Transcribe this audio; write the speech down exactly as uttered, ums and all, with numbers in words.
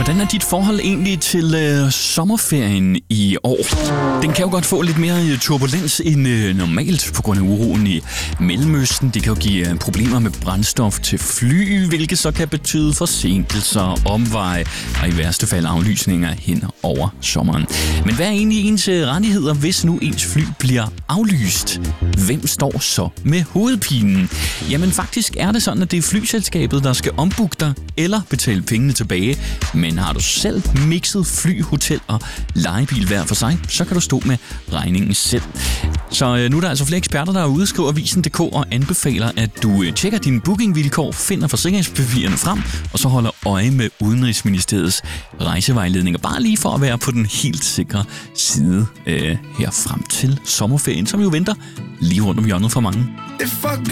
Hvordan er dit forhold egentlig til øh, sommerferien i år? Den kan jo godt få lidt mere turbulens end øh, normalt på grund af uroen i Mellemøsten. Det kan jo give øh, problemer med brændstof til fly, hvilket så kan betyde forsinkelser, omveje og i værste fald aflysninger hen over sommeren. Men hvad er egentlig ens rettigheder, hvis nu ens fly bliver aflyst? Hvem står så med hovedpinen? Jamen faktisk er det sådan, at det er flyselskabet, der skal ombooke dig eller betale pengene tilbage. Men har du selv mixet fly, hotel og lejebil hver for sig, så kan du stå med regningen selv. Så øh, nu er der altså flere eksperter, der er ude, skriver avisen punktum d k og anbefaler, at du øh, tjekker dine bookingvilkår, finder forsikringspapirerne frem, og så holder øje med Udenrigsministeriets rejsevejledninger. Bare lige for at være på den helt sikre side øh, her frem til sommerferien, som jo venter lige rundt om hjørnet for mange.